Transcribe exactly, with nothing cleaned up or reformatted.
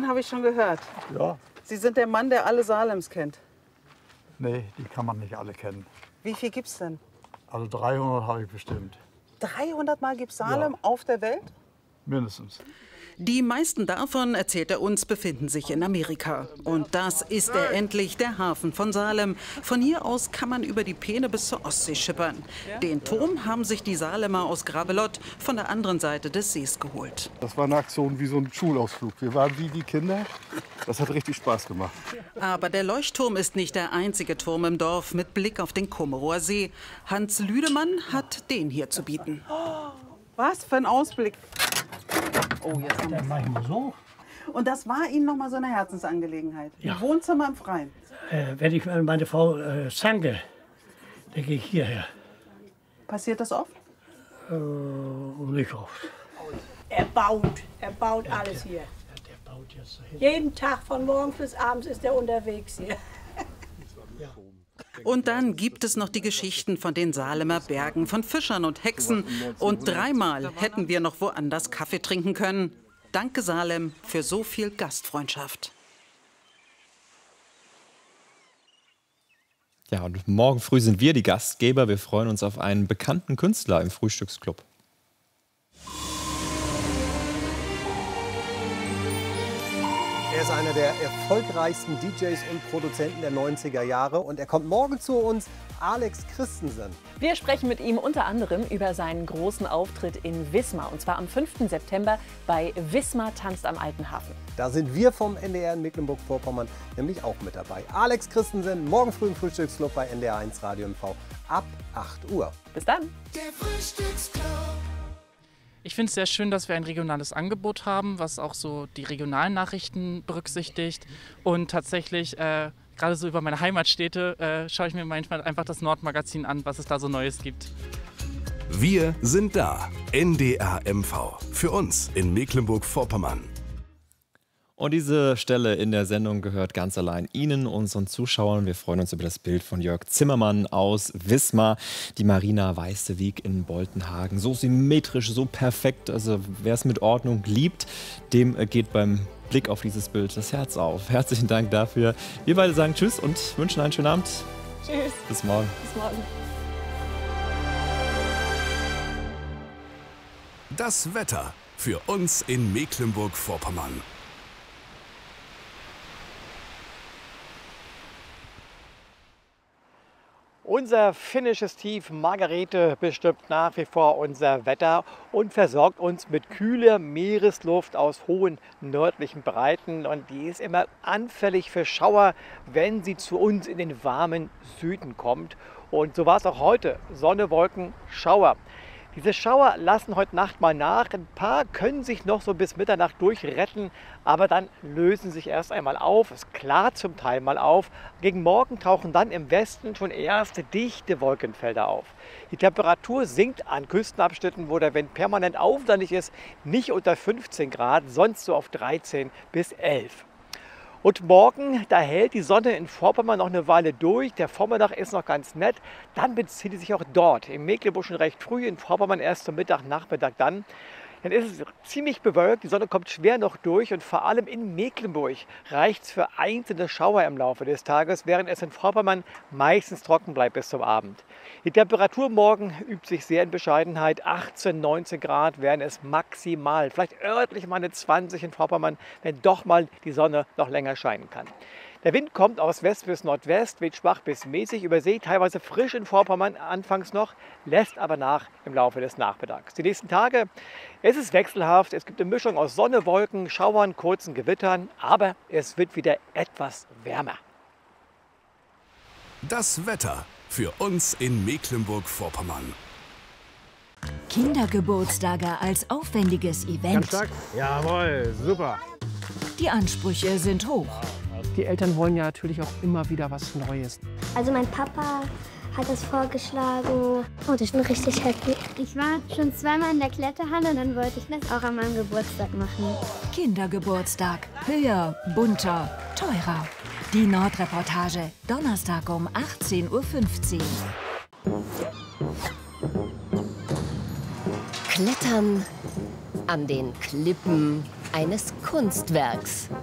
Namen habe ich schon gehört. Ja. Sie sind der Mann, der alle Salems kennt. Nee, die kann man nicht alle kennen. Wie viel gibt's denn? Also dreihundert habe ich bestimmt. dreihundert Mal gibt es Salem Ja. auf der Welt? Mindestens. Die meisten davon, erzählt er uns, befinden sich in Amerika. Und das ist er endlich, der Hafen von Salem. Von hier aus kann man über die Peene bis zur Ostsee schippern. Den Turm haben sich die Salemer aus Gravelotte von der anderen Seite des Sees geholt. Das war eine Aktion wie so ein Schulausflug. Wir waren wie die Kinder. Das hat richtig Spaß gemacht. Aber der Leuchtturm ist nicht der einzige Turm im Dorf mit Blick auf den Kummerower See. Hans Lüdemann hat den hier zu bieten. Was für ein Ausblick. Oh, jetzt haben wir Dann mach ich mal so. Und das war Ihnen noch mal so eine Herzensangelegenheit? Ja. Ein Wohnzimmer im Freien? Äh, wenn ich meine Frau äh, zanke, dann gehe ich hierher. Passiert das oft? Äh, nicht oft. Er baut, er baut alles hier. Ja, der baut jetzt so hin. Jeden Tag von morgens bis abends ist er unterwegs hier. Und dann gibt es noch die Geschichten von den Salemer Bergen, von Fischern und Hexen. Und dreimal hätten wir noch woanders Kaffee trinken können. Danke Salem für so viel Gastfreundschaft. Ja, und morgen früh sind wir die Gastgeber. Wir freuen uns auf einen bekannten Künstler im Frühstücksclub. Er ist einer der erfolgreichsten D Js und Produzenten der neunziger Jahre und er kommt morgen zu uns, Alex Christensen. Wir sprechen mit ihm unter anderem über seinen großen Auftritt in Wismar und zwar am fünften September bei Wismar tanzt am Alten Hafen. Da sind wir vom N D R in Mecklenburg-Vorpommern nämlich auch mit dabei. Alex Christensen, morgen früh im Frühstücksclub bei N D R eins Radio M V ab acht Uhr. Bis dann! Der Frühstücksclub. Ich finde es sehr schön, dass wir ein regionales Angebot haben, was auch so die regionalen Nachrichten berücksichtigt. Und tatsächlich, äh, gerade so über meine Heimatstädte, äh, schaue ich mir manchmal einfach das Nordmagazin an, was es da so Neues gibt. Wir sind da. N D R M V. Für uns in Mecklenburg-Vorpommern. Und diese Stelle in der Sendung gehört ganz allein Ihnen, unseren Zuschauern. Wir freuen uns über das Bild von Jörg Zimmermann aus Wismar. Die Marina Weiße-Wieg in Boltenhagen. So symmetrisch, so perfekt. Also wer es mit Ordnung liebt, dem geht beim Blick auf dieses Bild das Herz auf. Herzlichen Dank dafür. Wir beide sagen Tschüss und wünschen einen schönen Abend. Tschüss. Bis morgen. Bis morgen. Das Wetter für uns in Mecklenburg-Vorpommern. Unser finnisches Tief Margarete bestimmt nach wie vor unser Wetter und versorgt uns mit kühler Meeresluft aus hohen nördlichen Breiten. Und die ist immer anfällig für Schauer, wenn sie zu uns in den warmen Süden kommt. Und so war es auch heute. Sonne, Wolken, Schauer. Diese Schauer lassen heute Nacht mal nach. Ein paar können sich noch so bis Mitternacht durchretten, aber dann lösen sich erst einmal auf. Es klart zum Teil mal auf. Gegen Morgen tauchen dann im Westen schon erste dichte Wolkenfelder auf. Die Temperatur sinkt an Küstenabschnitten, wo der Wind permanent auflandig ist, nicht unter fünfzehn Grad, sonst so auf dreizehn bis elf. Und morgen, da hält die Sonne in Vorpommern noch eine Weile durch. Der Vormittag ist noch ganz nett. Dann bezieht sie sich auch dort, im Mecklenburg schon recht früh, in Vorpommern erst zum Mittag, Nachmittag dann. Dann ist es ziemlich bewölkt, die Sonne kommt schwer noch durch und vor allem in Mecklenburg reicht es für einzelne Schauer im Laufe des Tages, während es in Vorpommern meistens trocken bleibt bis zum Abend. Die Temperatur morgen übt sich sehr in Bescheidenheit. achtzehn, neunzehn Grad wären es maximal. Vielleicht örtlich mal eine zwanzig in Vorpommern, wenn doch mal die Sonne noch länger scheinen kann. Der Wind kommt aus West bis Nordwest, weht schwach bis mäßig über See, teilweise frisch in Vorpommern anfangs noch, lässt aber nach im Laufe des Nachmittags. Die nächsten Tage, es ist wechselhaft, es gibt eine Mischung aus Sonne, Wolken, Schauern, kurzen Gewittern, aber es wird wieder etwas wärmer. Das Wetter für uns in Mecklenburg-Vorpommern. Kindergeburtstage als aufwendiges Event. Ganz stark. Jawohl, super. Die Ansprüche sind hoch. Die Eltern wollen ja natürlich auch immer wieder was Neues. Also mein Papa hat das vorgeschlagen und ich bin richtig happy. Ich war schon zweimal in der Kletterhalle und dann wollte ich das auch an meinem Geburtstag machen. Kindergeburtstag. Höher, bunter, teurer. Die Nordreportage. Donnerstag um achtzehn Uhr fünfzehn. Klettern an den Klippen eines Kunstwerks.